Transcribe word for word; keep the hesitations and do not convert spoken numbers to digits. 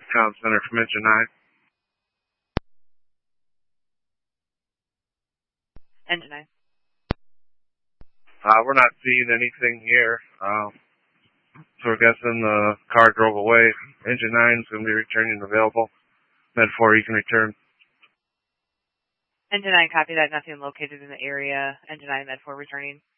Comm Center from Engine nine. Engine nine. Uh, we're not seeing anything here. Uh, so we're guessing the car drove away. Engine nine is going to be returning available. Med four, you can return. Engine nine, copy that. Nothing located in the area. Engine nine, Med four returning.